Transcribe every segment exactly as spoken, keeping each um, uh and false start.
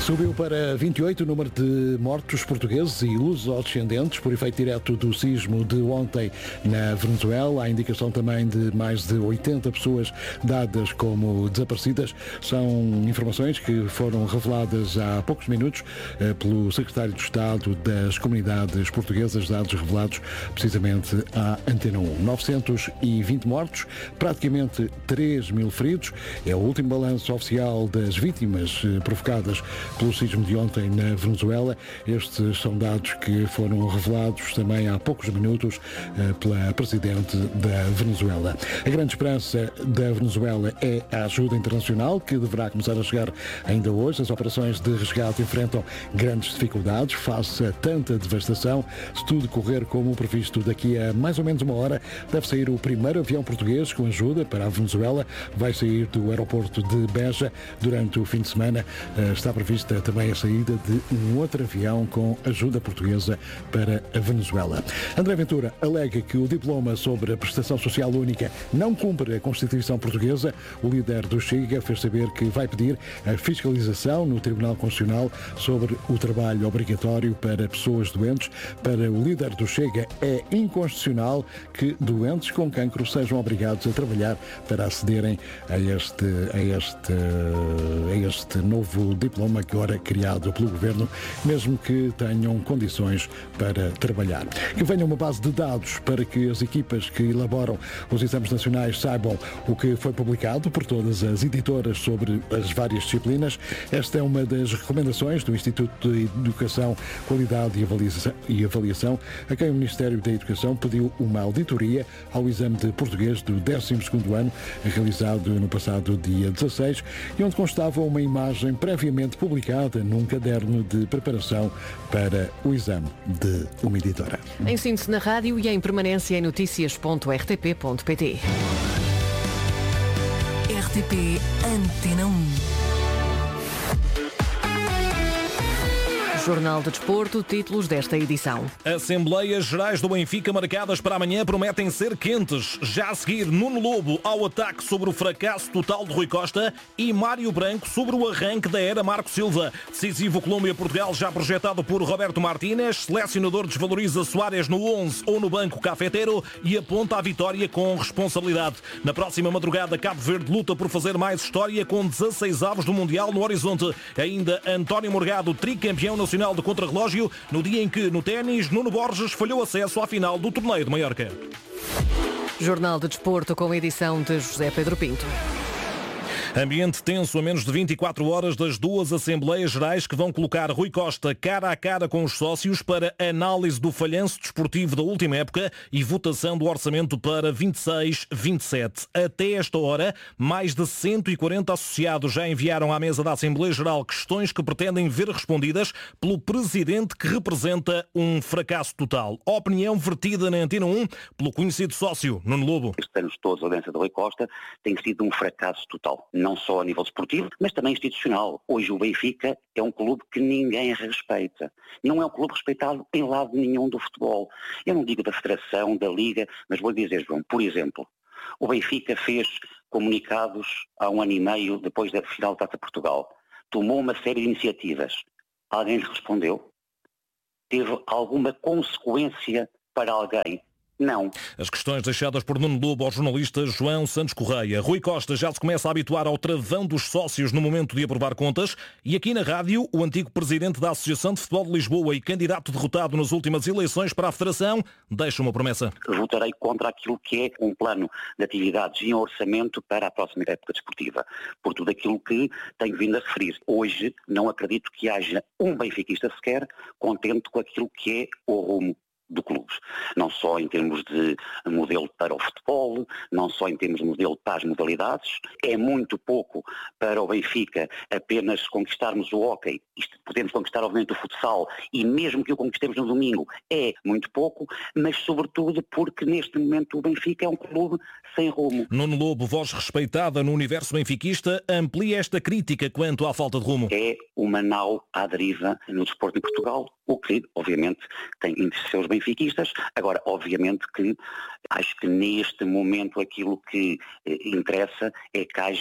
Subiu para vinte e oito o número de mortos portugueses e luso-descendentes por efeito direto do sismo de ontem na Venezuela. Há indicação também de mais de oitenta pessoas dadas como desaparecidas. São informações que foram reveladas há poucos minutos pelo secretário de Estado das Comunidades Portuguesas, dados revelados precisamente à Antena um. novecentos e vinte mortos, praticamente três mil feridos. É o último balanço oficial das vítimas provocadas pelo sismo de ontem na Venezuela. Estes são dados que foram revelados também há poucos minutos pela Presidente da Venezuela. A grande esperança da Venezuela é a ajuda internacional, que deverá começar a chegar ainda hoje. As operações de resgate enfrentam grandes dificuldades face a tanta devastação. Se tudo correr como previsto, daqui a mais ou menos uma hora deve sair o primeiro avião português com ajuda para a Venezuela. Vai sair do aeroporto de Beja durante o fim de semana. Está prevista também a saída de um outro avião com ajuda portuguesa para a Venezuela. André Ventura alega que o diploma sobre a prestação social única não cumpre a Constituição portuguesa. O líder do Chega fez saber que vai pedir a fiscalização no Tribunal Constitucional sobre o trabalho obrigatório para pessoas doentes. Para o líder do Chega, é inconstitucional que doentes com cancro sejam obrigados a trabalhar para acederem a este, a este, a este novo diploma que agora é criado pelo Governo, mesmo que tenham condições para trabalhar. Que venha uma base de dados para que as equipas que elaboram os exames nacionais saibam o que foi publicado por todas as editoras sobre as várias disciplinas. Esta é uma das recomendações do Instituto de Educação, Qualidade e Avaliação, a quem o Ministério da Educação pediu uma auditoria ao exame de português do décimo segundo ano, realizado no passado dia dezasseis, e onde constava uma imagem previamente publicada num caderno de preparação para o exame de uma editora. Em síntese na rádio e em permanência em notícias ponto r t p ponto p t. R T P Antena um. Jornal de Desporto, títulos desta edição. Assembleias Gerais do Benfica marcadas para amanhã prometem ser quentes. Já a seguir, Nuno Lobo ao ataque sobre o fracasso total de Rui Costa e Mário Branco sobre o arranque da era Marco Silva. Decisivo Colômbia-Portugal já projetado por Roberto Martínez. Selecionador desvaloriza Soares no onze ou no banco cafeteiro e aponta a vitória com responsabilidade. Na próxima madrugada, Cabo Verde luta por fazer mais história com dezasseis avos do Mundial no horizonte. Ainda António Morgado, tricampeão nacional de contrarrelógio, no dia em que, no ténis, Nuno Borges falhou acesso à final do torneio de Maiorca. Jornal de Desporto com a edição de José Pedro Pinto. Ambiente tenso a menos de vinte e quatro horas das duas Assembleias Gerais que vão colocar Rui Costa cara a cara com os sócios para análise do falhanço desportivo da última época e votação do orçamento para vinte e seis vinte e sete. Até esta hora, mais de cento e quarenta associados já enviaram à mesa da Assembleia Geral questões que pretendem ver respondidas pelo Presidente, que representa um fracasso total. Opinião vertida na Antena um pelo conhecido sócio Nuno Lobo. Estes anos todos a liderança de Rui Costa tem sido um fracasso total. Não só a nível esportivo, mas também institucional. Hoje o Benfica é um clube que ninguém respeita. Não é um clube respeitado em lado nenhum do futebol. Eu não digo da Federação, da Liga, mas vou dizer, João, por exemplo, o Benfica fez comunicados há um ano e meio depois da final da Taça Portugal. Tomou uma série de iniciativas. Alguém lhe respondeu? Teve alguma consequência para alguém? Não. As questões deixadas por Nuno Lobo ao jornalista João Santos Correia. Rui Costa já se começa a habituar ao travão dos sócios no momento de aprovar contas e aqui na rádio o antigo presidente da Associação de Futebol de Lisboa e candidato derrotado nas últimas eleições para a Federação deixa uma promessa. Votarei contra aquilo que é um plano de atividades e um orçamento para a próxima época desportiva, por tudo aquilo que tenho vindo a referir. Hoje não acredito que haja um benfiquista sequer contente com aquilo que é o rumo do clube, não só em termos de modelo para o futebol, não só em termos de modelo para as modalidades. É muito pouco para o Benfica apenas conquistarmos o hóquei. Isto podemos conquistar obviamente o futsal e mesmo que o conquistemos no domingo é muito pouco, mas sobretudo porque neste momento o Benfica é um clube sem rumo. Nuno Lobo, voz respeitada no universo benfiquista, amplia esta crítica quanto à falta de rumo. É uma nau à deriva no desporto em Portugal, o que obviamente tem entre seus benfiquistas. Agora, obviamente que acho que neste momento aquilo que eh, interessa é que haja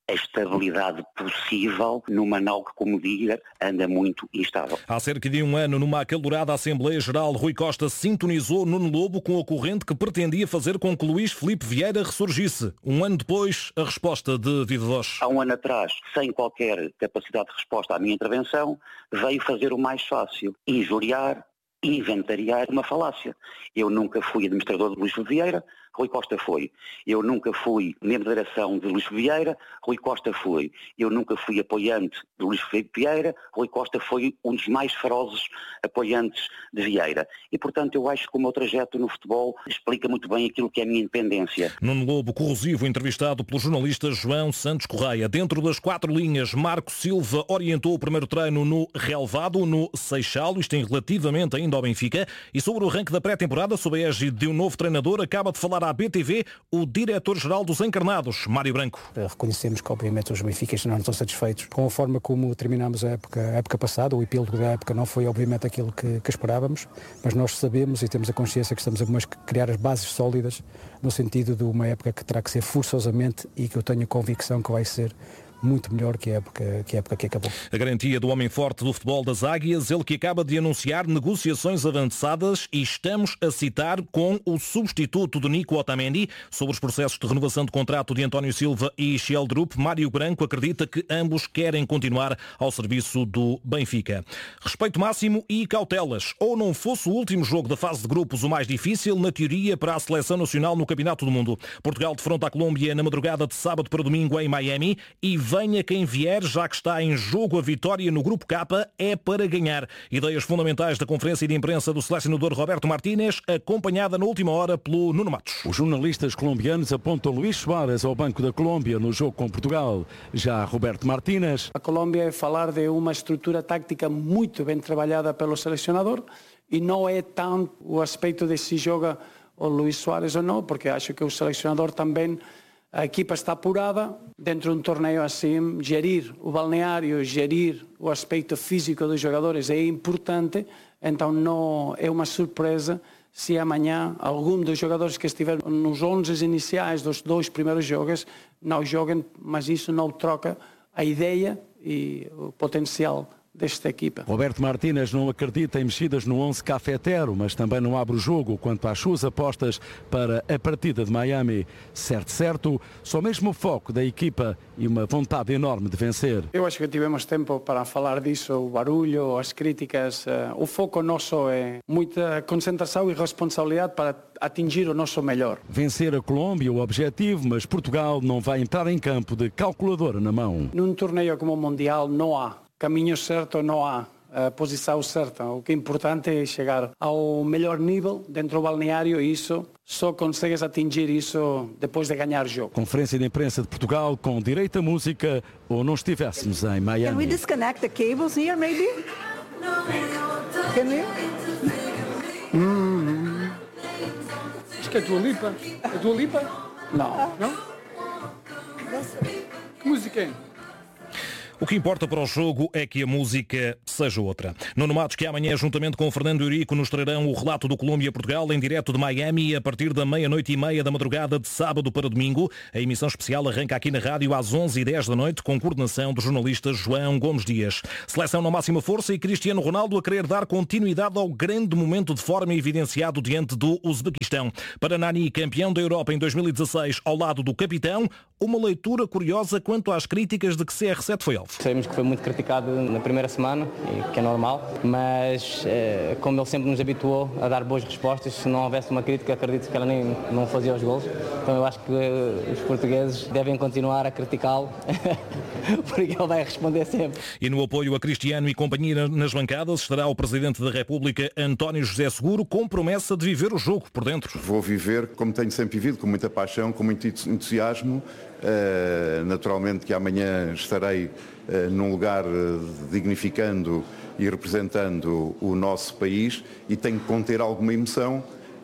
a estabilidade possível numa nau que, como diga, anda muito instável. Há cerca de um ano, numa acalorada Assembleia Geral, Rui Costa sintonizou Nuno Lobo com a corrente que pretendia fazer com que Luís Filipe Vieira ressurgisse. Um ano depois, a resposta de Viva Voz. Há um ano atrás, sem qualquer capacidade de resposta à minha intervenção, veio fazer o mais fácil, injuriar, inventariar uma falácia. Eu nunca fui administrador de Luís Filipe Vieira, Rui Costa foi. Eu nunca fui membro da direção de Luís Vieira, Rui Costa foi. Eu nunca fui apoiante de Luís Filipe Vieira, Rui Costa foi um dos mais ferozes apoiantes de Vieira. E, portanto, eu acho que o meu trajeto no futebol explica muito bem aquilo que é a minha independência. Nuno Lobo, corrosivo, entrevistado pelo jornalista João Santos Correia. Dentro das quatro linhas, Marco Silva orientou o primeiro treino no relevado, no Seixal, isto em relativamente ainda ao Benfica. E sobre o arranque da pré-temporada, sob a égide de um novo treinador, acaba de falar à B T V o diretor-geral dos Encarnados, Mário Branco. Reconhecemos que obviamente os benfiquistas não estão satisfeitos com a forma como terminámos a época, a época passada. O epílogo da época não foi obviamente aquilo que, que esperávamos, mas nós sabemos e temos a consciência que estamos a criar as bases sólidas no sentido de uma época que terá que ser forçosamente e que eu tenho a convicção que vai ser muito melhor que a época que, a época que acabou. A garantia do homem forte do futebol das Águias, ele que acaba de anunciar negociações avançadas e estamos a citar com o substituto de Nico Otamendi sobre os processos de renovação de contrato de António Silva e Sheldrup. Mário Branco acredita que ambos querem continuar ao serviço do Benfica. Respeito máximo e cautelas. Ou não fosse o último jogo da fase de grupos o mais difícil, na teoria, para a seleção nacional no Campeonato do Mundo. Portugal defronta a Colômbia na madrugada de sábado para domingo em Miami e venha quem vier, já que está em jogo a vitória no Grupo K, é para ganhar. Ideias fundamentais da conferência de imprensa do selecionador Roberto Martínez, acompanhada na última hora pelo Nuno Matos. Os jornalistas colombianos apontam Luís Soares ao banco da Colômbia no jogo com Portugal. Já Roberto Martínez. A Colômbia é falar de uma estrutura tática muito bem trabalhada pelo selecionador e não é tanto o aspecto de se joga o Luís Soares ou não, porque acho que o selecionador também. A equipa está apurada, dentro de um torneio assim, gerir o balneário, gerir o aspecto físico dos jogadores é importante, então não é uma surpresa se amanhã algum dos jogadores que estiveram nos onze iniciais dos dois primeiros jogos não joguem, mas isso não troca a ideia e o potencial desta equipa. Roberto Martínez não acredita em mexidas no onze cafetero, mas também não abre o jogo quanto às suas apostas para a partida de Miami. Certo, certo, só mesmo o foco da equipa e uma vontade enorme de vencer. Eu acho que tivemos tempo para falar disso, o barulho, as críticas. O foco nosso é muita concentração e responsabilidade para atingir o nosso melhor. Vencer a Colômbia o objetivo, mas Portugal não vai entrar em campo de calculadora na mão. Num torneio como o Mundial não há caminho certo, não há a posição certa. O que é importante é chegar ao melhor nível dentro do balneário e isso só consegues atingir isso depois de ganhar o jogo. Conferência de imprensa de Portugal com direito à música ou não estivéssemos em Miami. Can we disconnect the cables here maybe? Can we? Hum. Acho que é a Dua Lipa. É a Dua Lipa? Não. Não? Que música é? O que importa para o jogo é que a música seja outra. Nuno Matos, que amanhã, juntamente com o Fernando Eurico, nos trarão o relato do Colômbia-Portugal em direto de Miami a partir da meia-noite e meia da madrugada de sábado para domingo. A emissão especial arranca aqui na rádio às onze e dez da noite com coordenação do jornalista João Gomes Dias. Seleção na máxima força e Cristiano Ronaldo a querer dar continuidade ao grande momento de forma evidenciado diante do Uzbequistão. Para Nani, campeão da Europa em dois mil e dezasseis, ao lado do capitão, uma leitura curiosa quanto às críticas de que C R sete foi alvo. Sabemos que foi muito criticado na primeira semana, que é normal, mas como ele sempre nos habituou a dar boas respostas, se não houvesse uma crítica, acredito que ela nem não fazia os golos. Então eu acho que os portugueses devem continuar a criticá-lo, porque ele vai responder sempre. E no apoio a Cristiano e companhia nas bancadas estará o Presidente da República, António José Seguro, com promessa de viver o jogo por dentro. Vou viver como tenho sempre vivido, com muita paixão, com muito entusiasmo. Uh, naturalmente que amanhã estarei uh, num lugar uh, dignificando e representando o nosso país e tenho que conter alguma emoção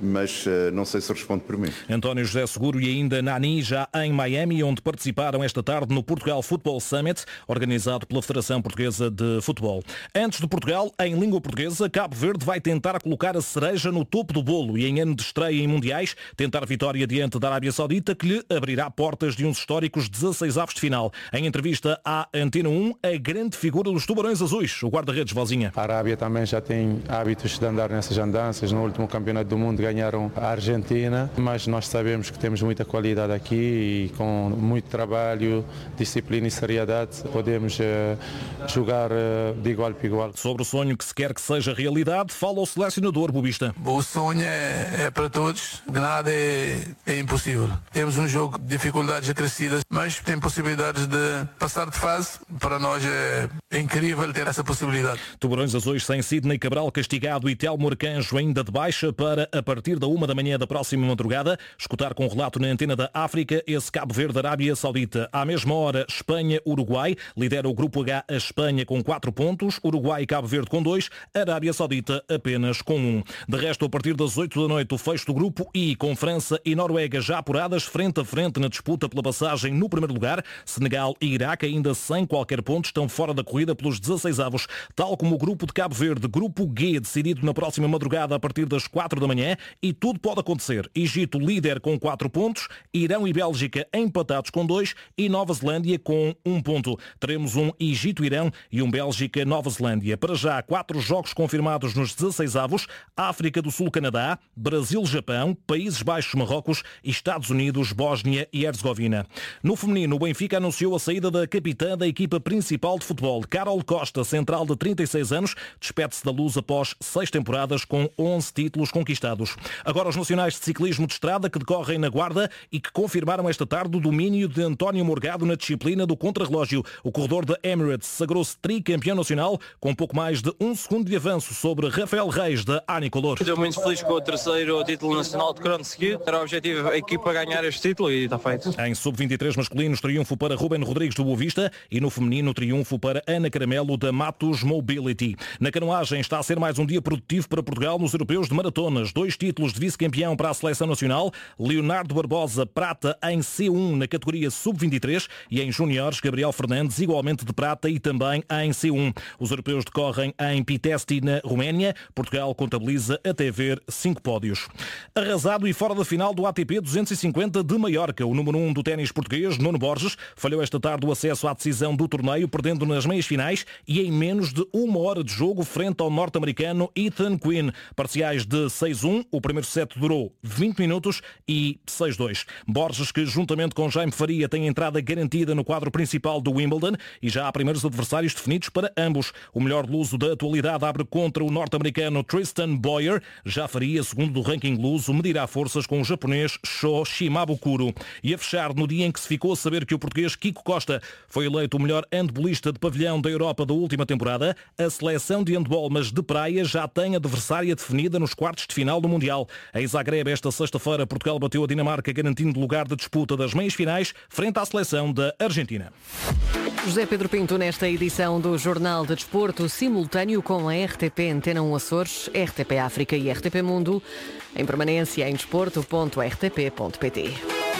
mas uh, não sei se responde por mim. António José Seguro e ainda Nani já em Miami, onde participaram esta tarde no Portugal Football Summit, organizado pela Federação Portuguesa de Futebol. Antes de Portugal, em língua portuguesa, Cabo Verde vai tentar colocar a cereja no topo do bolo e em ano de estreia em mundiais, tentar vitória diante da Arábia Saudita, que lhe abrirá portas de uns históricos dezasseis avos de final. Em entrevista à Antena um, a grande figura dos Tubarões Azuis, o guarda-redes Valzinha. A Arábia também já tem hábitos de andar nessas andanças. No último campeonato do mundo ganharam a Argentina, mas nós sabemos que temos muita qualidade aqui e com muito trabalho, disciplina e seriedade podemos uh, jogar uh, de igual para igual. Sobre o sonho que se quer que seja realidade, fala o selecionador bobista. O sonho é, é para todos, de nada é, é impossível. Temos um jogo de dificuldades acrescidas, mas tem possibilidades de passar de fase. Para nós é, é incrível ter essa possibilidade. Tubarões Azuis sem Sidney Cabral castigado e Telmo Arcanjo ainda de baixa para, a partir da uma da manhã da próxima madrugada, escutar com relato na Antena da África esse Cabo Verde-Arábia Saudita. À mesma hora, Espanha-Uruguai. Lidera o Grupo H a Espanha com quatro pontos, Uruguai e Cabo Verde com dois, Arábia Saudita apenas com um. De resto, a partir das oito da noite, o fecho do Grupo I, com França e Noruega já apuradas frente a frente na disputa pela passagem no primeiro lugar. Senegal e Iraque, ainda sem qualquer ponto, estão fora da corrida pelos dezasseis avos, tal como o Grupo de Cabo Verde. Grupo G, decidido na próxima madrugada a partir das quatro da manhã, e tudo pode acontecer. Egito líder com quatro pontos, Irão e Bélgica empatados com dois e Nova Zelândia com um ponto. Teremos um Egito-Irão e um Bélgica-Nova Zelândia. Para já, quatro jogos confirmados nos dezasseis avos: África do Sul-Canadá, Brasil-Japão, Países Baixos-Marrocos e Estados Unidos-Bósnia e Herzegovina. No feminino, o Benfica anunciou a saída da capitã da equipa principal de futebol. Carol Costa, central de trinta e seis anos, despede-se da Luz após seis temporadas com onze títulos conquistados. Agora os nacionais de ciclismo de estrada, que decorrem na Guarda e que confirmaram esta tarde o domínio de António Morgado na disciplina do contrarrelógio. O corredor da Emirates sagrou-se tricampeão nacional com pouco mais de um segundo de avanço sobre Rafael Reis da Anicolor. Estou muito feliz com o terceiro título nacional de crono seguido. Era o objetivo a equipa ganhar este título e está feito. Em sub vinte e três masculinos, triunfo para Ruben Rodrigues do Boa Vista e no feminino, triunfo para Ana Caramelo da Matos Mobility. Na canoagem está a ser mais um dia produtivo para Portugal nos europeus de maratonas. Dois títulos de vice-campeão para a seleção nacional. Leonardo Barbosa, prata em C um na categoria sub vinte e três e em juniores, Gabriel Fernandes, igualmente de prata e também em C um. Os europeus decorrem em Pitesti, na Roménia. Portugal contabiliza até ver cinco pódios. Arrasado e fora da final do A T P duzentos e cinquenta de Maiorca, o número um do ténis português, Nuno Borges, falhou esta tarde o acesso à decisão do torneio, perdendo nas meias finais e em menos de uma hora de jogo frente ao norte-americano Ethan Quinn. Parciais de seis um, o primeiro set durou vinte minutos e seis dois. Borges, que juntamente com Jaime Faria tem entrada garantida no quadro principal do Wimbledon e já há primeiros adversários definidos para ambos. O melhor luso da atualidade abre contra o norte-americano Tristan Boyer. Já Faria, segundo do ranking luso, medirá forças com o japonês Sho Shimabukuro. E a fechar, no dia em que se ficou a saber que o português Kiko Costa foi eleito o melhor handbolista de pavilhão da Europa da última temporada, a seleção de handball, mas de praia, já tem adversária definida nos quartos de final do Mundial. Em Zagreb, esta sexta-feira, Portugal bateu a Dinamarca, garantindo lugar de disputa das meias finais frente à seleção da Argentina. José Pedro Pinto, nesta edição do Jornal de Desporto, simultâneo com a R T P Antena um Açores, R T P África e R T P Mundo, em permanência em desporto ponto r t p ponto p t.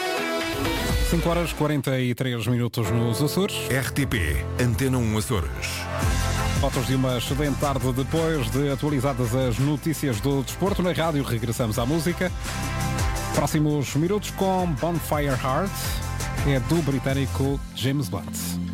cinco horas e quarenta e três minutos nos Açores. R T P Antena um Açores. Fotos de uma excelente tarde depois de atualizadas as notícias do desporto. Na rádio regressamos à música. Próximos minutos com Bonfire Heart, é do britânico James Blunt.